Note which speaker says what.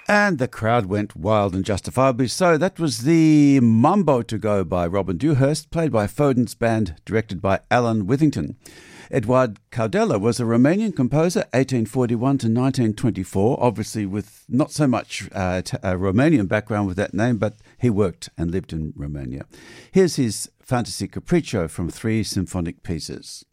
Speaker 1: And the crowd went wild, and justifiably so. That was the Mambo to Go by Robin Dewhurst, played by Foden's Band, directed by Alan Withington. Eduard Caudella was a Romanian composer, 1841 to 1924, obviously with not so much a Romanian background with that name, but he worked and lived in Romania. Here's his Fantasy Capriccio from 3 symphonic pieces.